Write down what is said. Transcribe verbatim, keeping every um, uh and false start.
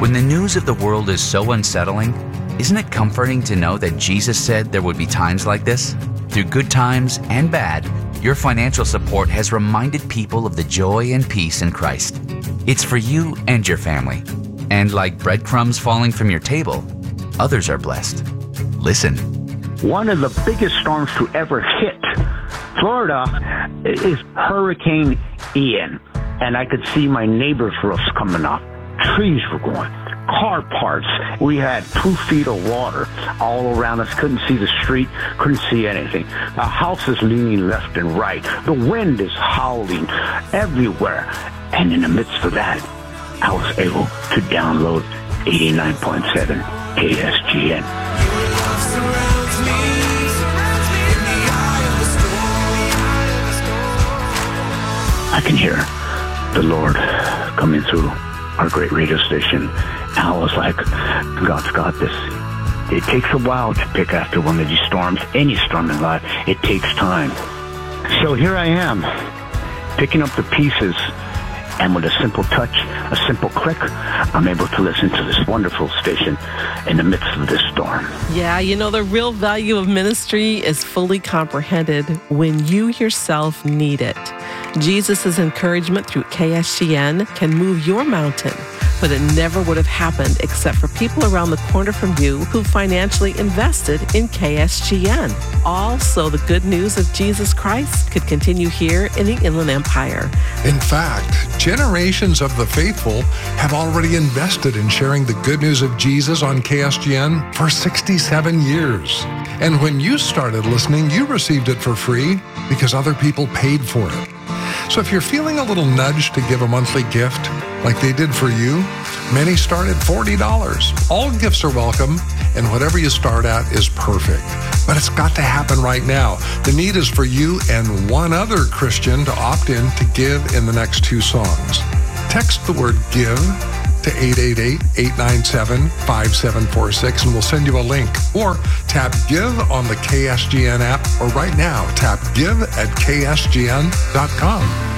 When the news of the world is so unsettling, isn't it comforting to know that Jesus said there would be times like this? Through good times and bad, your financial support has reminded people of the joy and peace in Christ. It's for you and your family. And like breadcrumbs falling from your table, others are blessed. Listen. One of the biggest storms to ever hit Florida is Hurricane Ian. And I could see my neighbor's roofs coming up. Trees were going. Car parts. We had two feet of water all around us. Couldn't see the street. Couldn't see anything. The house is leaning left and right. The wind is howling everywhere. And in the midst of that, I was able to download eighty-nine point seven K S G N. I can hear the Lord coming through our great radio station. And I was like, God's got this. It takes a while to pick after one of these storms. Any storm in life, it takes time. So here I am, picking up the pieces. And with a simple touch, a simple click, I'm able to listen to this wonderful station in the midst of this storm. Yeah, you know, the real value of ministry is fully comprehended when you yourself need it. Jesus' encouragement through K S G N can move your mountain, but it never would have happened except for people around the corner from you who financially invested in K S G N. Also, the good news of Jesus Christ could continue here in the Inland Empire. In fact, generations of the faithful have already invested in sharing the good news of Jesus on K S G N for sixty-seven years. And when you started listening, you received it for free because other people paid for it. So if you're feeling a little nudge to give a monthly gift like they did for you, many start at forty dollars. All gifts are welcome, and whatever you start at is perfect. But it's got to happen right now. The need is for you and one other Christian to opt in to give in the next two songs. Text the word GIVE to eight eight eight, eight nine seven, five seven four six, and we'll send you a link. Or tap Give on the K S G N app, or right now, tap give at K S G N dot com.